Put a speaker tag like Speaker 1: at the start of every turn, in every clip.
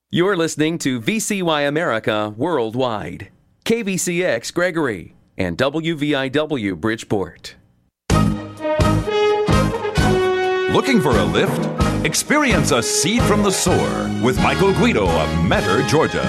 Speaker 1: You're listening to VCY America Worldwide, KVCX Gregory, and WVIW Bridgeport.
Speaker 2: Looking for a lift? Experience a seed from the sower with Michael Guido of Metter, Georgia.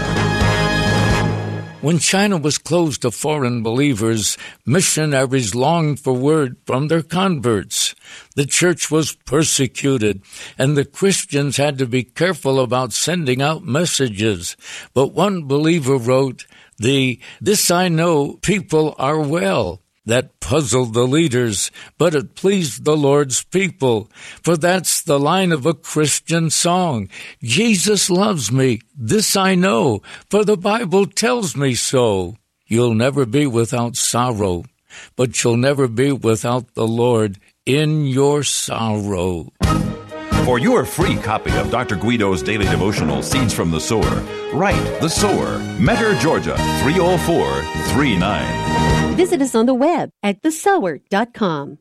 Speaker 3: When China was closed to foreign believers, missionaries longed for word from their converts. The church was persecuted, and the Christians had to be careful about sending out messages. But one believer wrote, "This I know, people are well." That puzzled the leaders, but it pleased the Lord's people. For that's the line of a Christian song. Jesus loves me, this I know, for the Bible tells me so. You'll never be without sorrow, but you'll never be without the Lord in your sorrow.
Speaker 2: For your free copy of Dr. Guido's daily devotional, Seeds from the Sower, write The Sower, Metter, Georgia, 30439.
Speaker 4: Visit us on the web at thesower.com.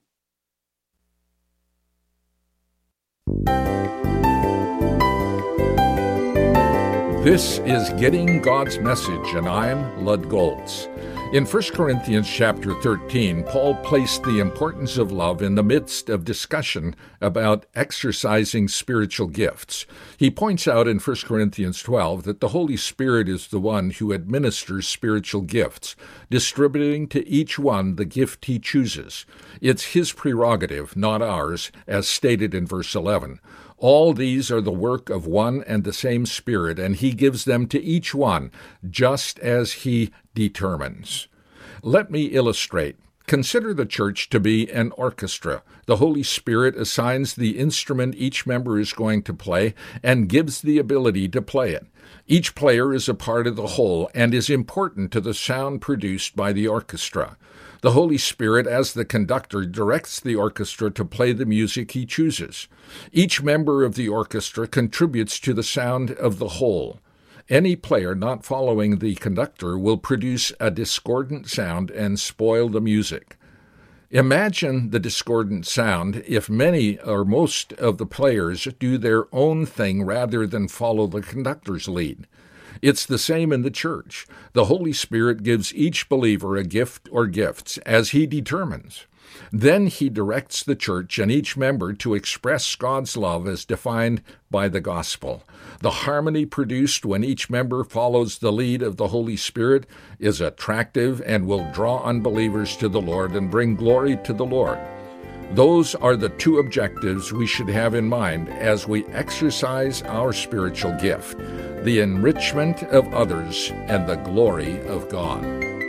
Speaker 5: This is Getting God's Message, and I'm Lud Goltz. In 1 Corinthians chapter 13, Paul placed the importance of love in the midst of discussion about exercising spiritual gifts. He points out in 1 Corinthians 12 that the Holy Spirit is the one who administers spiritual gifts, distributing to each one the gift he chooses. It's his prerogative, not ours, as stated in verse 11. All these are the work of one and the same Spirit, and he gives them to each one, just as he determines. Let me illustrate. Consider the church to be an orchestra. The Holy Spirit assigns the instrument each member is going to play and gives the ability to play it. Each player is a part of the whole and is important to the sound produced by the orchestra. The Holy Spirit, as the conductor, directs the orchestra to play the music he chooses. Each member of the orchestra contributes to the sound of the whole. Any player not following the conductor will produce a discordant sound and spoil the music. Imagine the discordant sound if many or most of the players do their own thing rather than follow the conductor's lead. It's the same in the church. The Holy Spirit gives each believer a gift or gifts as he determines. Then he directs the church and each member to express God's love as defined by the gospel. The harmony produced when each member follows the lead of the Holy Spirit is attractive and will draw unbelievers to the Lord and bring glory to the Lord. Those are the two objectives we should have in mind as we exercise our spiritual gift, the enrichment of others and the glory of God.